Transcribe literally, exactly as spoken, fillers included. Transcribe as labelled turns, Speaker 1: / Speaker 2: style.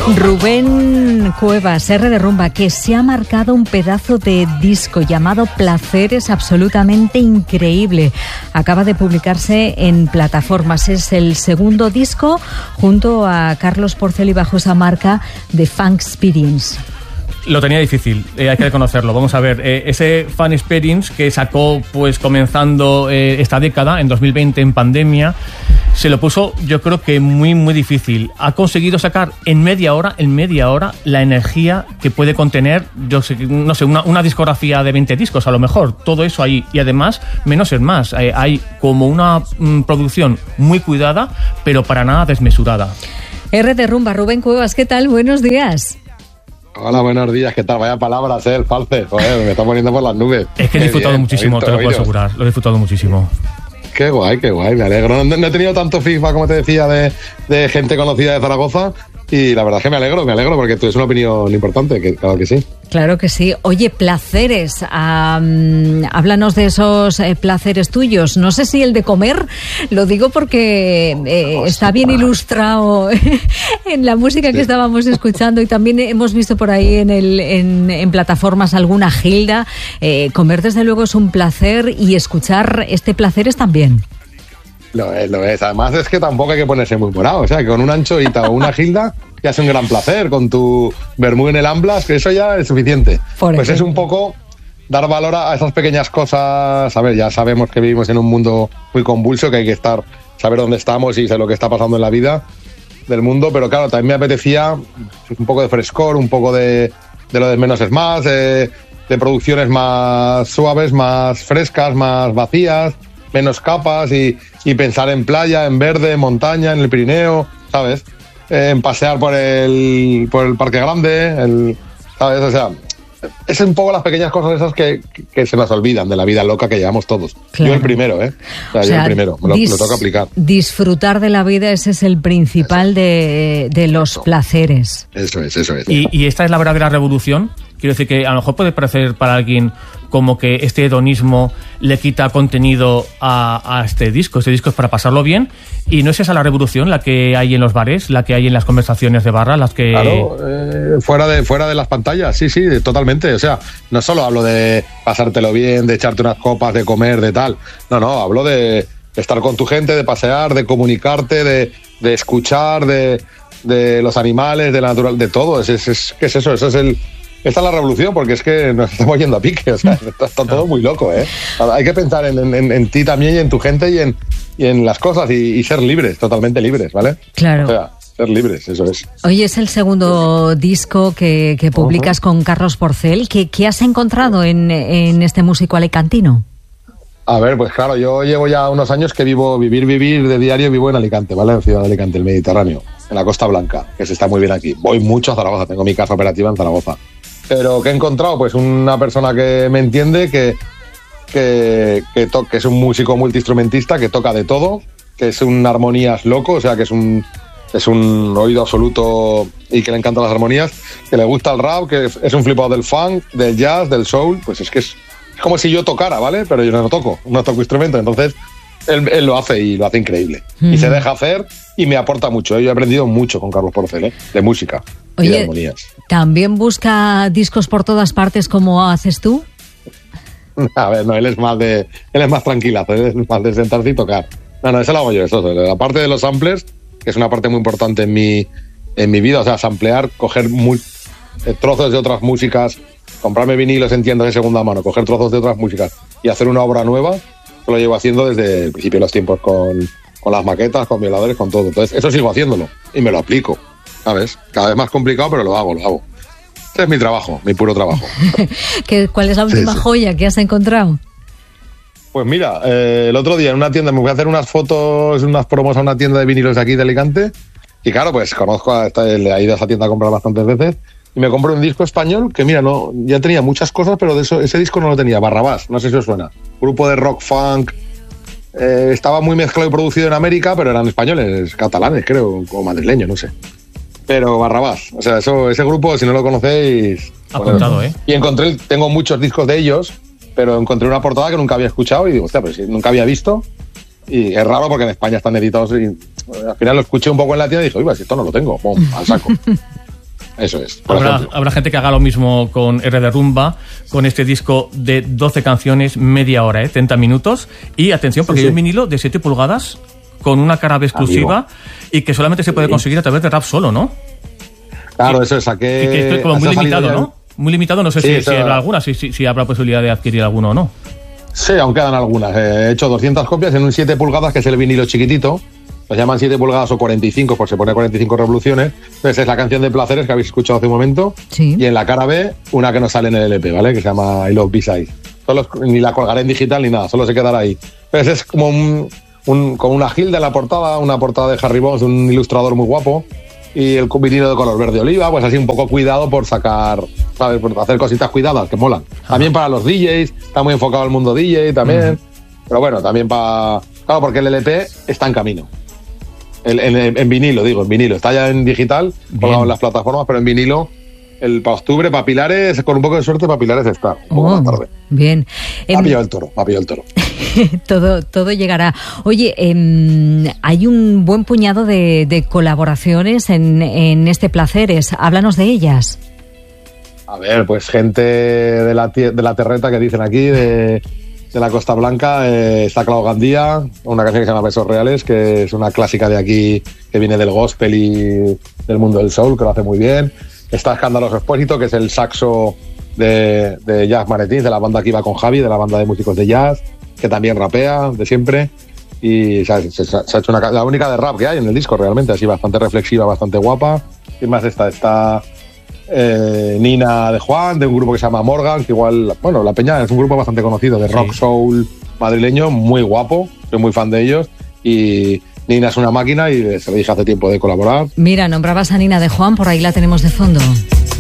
Speaker 1: Rubén Cuevas, R de Rumba, que se ha marcado un pedazo de disco llamado Placeres, absolutamente increíble. Acaba de publicarse en plataformas. Es el segundo disco junto a Carlos Porcel y bajo esa marca de Funk Experience.
Speaker 2: Lo tenía difícil, eh, hay que reconocerlo. Vamos a ver, eh, ese Fun Experience que sacó pues comenzando eh, esta década, en dos mil veinte, en pandemia, se lo puso yo creo que muy muy difícil. Ha conseguido sacar en media hora, en media hora, la energía que puede contener, yo sé, no sé, una, una discografía de veinte discos a lo mejor, todo eso ahí. Y además, menos es más, eh, hay como una mm, producción muy cuidada, pero para nada desmesurada.
Speaker 1: R de Rumba, Rubén Cuevas, ¿qué tal? Buenos días.
Speaker 3: Hola, buenos días, ¿qué tal? Vaya palabras, ¿eh? El false, joder, me está poniendo por las nubes.
Speaker 2: Es que he disfrutado bien, muchísimo, te lo puedo asegurar, lo he disfrutado muchísimo. Qué
Speaker 3: guay, qué guay, me alegro. No, no he tenido tanto feedback, como te decía, de, de gente conocida de Zaragoza, y la verdad es que me alegro, me alegro, porque tú es una opinión importante, que claro que sí.
Speaker 1: Claro que sí. Oye, placeres, um, háblanos de esos eh, placeres tuyos. No sé si el de comer, lo digo porque eh, está bien ilustrado en la música que sí estábamos escuchando, y también hemos visto por ahí en, el, en, en plataformas alguna gilda. Eh, comer desde luego es un placer, y escuchar este placeres también.
Speaker 3: Lo es, lo es. Además es que tampoco hay que ponerse muy morado. O sea, que con una anchoita o una gilda ya es un gran placer. Con tu vermú en el Amblas, que eso ya es suficiente. Por pues ejemplo, es un poco dar valor a esas pequeñas cosas. A ver, ya sabemos que vivimos en un mundo muy convulso, que hay que estar, saber dónde estamos y saber lo que está pasando en la vida del mundo. Pero claro, también me apetecía un poco de frescor, un poco de, de lo de menos es más, de, de producciones más suaves, más frescas, más vacías, menos capas, y, y pensar en playa, en verde, en montaña, en el Pirineo, ¿sabes? Eh, en pasear por el por el Parque Grande, el, ¿sabes? O sea, es un poco las pequeñas cosas esas que, que se nos olvidan de la vida loca que llevamos todos. Claro. Yo el primero, ¿eh? O sea, o sea, yo el primero, me lo, dis- me lo tengo que aplicar.
Speaker 1: Disfrutar de la vida, ese es el principal de, de los eso. placeres.
Speaker 3: Eso es, eso es.
Speaker 2: ¿Y, y esta es la verdadera revolución? Quiero decir que a lo mejor puede parecer para alguien como que este hedonismo le quita contenido a, a este disco. Este disco es para pasarlo bien, y no es esa la revolución la que hay en los bares, la que hay en las conversaciones de barra, las que...
Speaker 3: Claro, eh, fuera de fuera de las pantallas, sí, sí, totalmente. O sea, no solo hablo de pasártelo bien, de echarte unas copas, de comer, de tal. No, no, hablo de estar con tu gente, de pasear, de comunicarte, de, de escuchar, de, de los animales, de la naturaleza, de todo. Es, es, es, ¿qué es eso? Eso es el... Esta es la revolución, porque es que nos estamos yendo a pique, o sea, está, está todo muy loco, ¿eh? Hay que pensar en, en, en ti también, y en tu gente, y en, y en las cosas, y, y ser libres, totalmente libres, ¿vale?
Speaker 1: Claro.
Speaker 3: O sea, ser libres, eso es.
Speaker 1: Hoy es el segundo disco que, que publicas uh-huh. con Carlos Porcel. ¿Qué, qué has encontrado en, en este músico alicantino?
Speaker 3: A ver, pues claro, yo llevo ya unos años que vivo, vivir, vivir de diario, vivo en Alicante, ¿vale? En Ciudad de Alicante, el Mediterráneo, en la Costa Blanca, que se está muy bien aquí. Voy mucho a Zaragoza, tengo mi casa operativa en Zaragoza. Pero ¿qué he encontrado? Pues una persona que me entiende, que, que, que, to- que es un músico multiinstrumentista, que toca de todo, que es un armonías loco, o sea, que es un, es un oído absoluto y que le encantan las armonías, que le gusta el rap, que es un flipado del funk, del jazz, del soul. Pues es que es, es como si yo tocara, ¿vale? Pero yo no toco, no toco instrumento, entonces él, él lo hace, y lo hace increíble. Mm. Y se deja hacer, y me aporta mucho. Yo he aprendido mucho con Carlos Porcel, ¿eh? De música.
Speaker 1: Oye,
Speaker 3: y de armonías.
Speaker 1: ¿También busca discos por todas partes como haces tú?
Speaker 3: A ver, no, él es más de, él es más tranquilazo, él es más de sentarse y tocar. No, no, eso lo hago yo, eso. La parte de los samplers, que es una parte muy importante en mi, en mi vida, o sea, samplear, coger muy, eh, trozos de otras músicas, comprarme vinilos en tiendas de segunda mano, coger trozos de otras músicas y hacer una obra nueva, lo llevo haciendo desde el principio de los tiempos con, con las maquetas, con violadores, con todo. Entonces, eso sigo haciéndolo y me lo aplico, ¿sabes? Cada vez más complicado, pero lo hago, lo hago. Ese es mi trabajo, mi puro trabajo.
Speaker 1: ¿Qué, ¿Cuál es la última sí, sí. joya que has encontrado?
Speaker 3: Pues mira, eh, el otro día en una tienda me voy a hacer unas fotos, unas promos a una tienda de vinilos de aquí de Alicante, y claro, pues conozco a esta, le he ido a esa tienda a comprar bastantes veces, y me compré un disco español que mira, no, ya tenía muchas cosas, pero de eso, ese disco no lo tenía, Barrabás, no sé si os suena, grupo de rock funk, eh, estaba muy mezclado y producido en América, pero eran españoles, catalanes creo, o madrileños, no sé. Pero Barrabás, o sea, eso, ese grupo, si no lo conocéis...
Speaker 2: Apuntado, bueno, ¿eh?
Speaker 3: Y encontré, tengo muchos discos de ellos, pero encontré una portada que nunca había escuchado y digo, hostia, pero si nunca había visto. Y es raro porque en España están editados y al final lo escuché un poco en la tienda y dije, oye, si esto no lo tengo, pum, al saco. Eso es.
Speaker 2: Habrá, habrá gente que haga lo mismo con R de Rumba, con este disco de doce canciones, media hora, ¿eh? treinta minutos. Y atención, porque sí, sí. hay un vinilo de siete pulgadas con una cara B exclusiva. Amigo. Y que solamente se puede conseguir a través de Rap Solo, ¿no?
Speaker 3: Claro, eso es. Saqué...
Speaker 2: Y que es como muy limitado, ¿no? Muy limitado, no sé sí, si, si habrá alguna, si, si, si habrá posibilidad de adquirir alguno o no.
Speaker 3: Sí, aún quedan algunas. He hecho doscientas copias en un siete pulgadas, que es el vinilo chiquitito. Lo llaman siete pulgadas o cuarenta y cinco, por se pone cuarenta y cinco revoluciones. Entonces es la canción de Placeres que habéis escuchado hace un momento.
Speaker 1: Sí.
Speaker 3: Y en la cara B, una que no sale en el L P, ¿vale? Que se llama I Love B-Side. Solo, ni la colgaré en digital ni nada, solo se quedará ahí. Entonces es como un, un como una Gilda en la portada, una portada de Harry Bones, de un ilustrador muy guapo. Y el vinilo de color verde oliva, pues así un poco cuidado por sacar, ¿sabes? Por hacer cositas cuidadas que molan. También para los D Js, está muy enfocado al mundo D J también. Uh-huh. Pero bueno, también para... Claro, porque el L P está en camino. El, en, en vinilo, digo, en vinilo. Está ya en digital, colgado en las plataformas, pero en vinilo, el para octubre, para Pilares, con un poco de suerte, para Pilares está. Un poco oh, más tarde.
Speaker 1: Bien.
Speaker 3: Me ha pillado el toro, me ha pillado el toro.
Speaker 1: todo, todo llegará. Oye, eh, hay un buen puñado de, de colaboraciones en, en este Placeres. Háblanos de ellas.
Speaker 3: A ver, pues gente de la, de la terreta que dicen aquí, de... de la Costa Blanca, eh, está Clau Gandía, una canción que se llama Besos Reales, que es una clásica de aquí, que viene del gospel y del mundo del soul, que lo hace muy bien. Está Escandaloso Expósito, que es el saxo de, de Jazz Maretins, de la banda que iba con Javi, de la banda de músicos de jazz, que también rapea de siempre. Y se, se, se ha hecho una, la única de rap que hay en el disco, realmente, así bastante reflexiva, bastante guapa. Y más está, está Eh, Nina de Juan, de un grupo que se llama Morgan, que igual, bueno, La Peña es un grupo bastante conocido de rock, sí. soul madrileño, muy guapo, soy muy fan de ellos, y Nina es una máquina y se lo dije hace tiempo de colaborar.
Speaker 1: Mira, nombrabas a Nina de Juan, por ahí la tenemos de fondo.